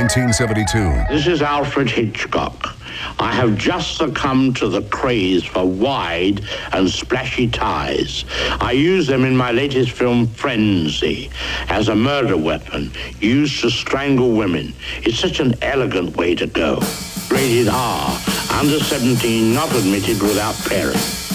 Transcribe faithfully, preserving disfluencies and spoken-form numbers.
nineteen seventy-two. This is Alfred Hitchcock. I have just succumbed to the craze for wide and splashy ties. I use them in my latest film, Frenzy, as a murder weapon used to strangle women. It's such an elegant way to go. Rated R, under seventeen, not admitted without parents.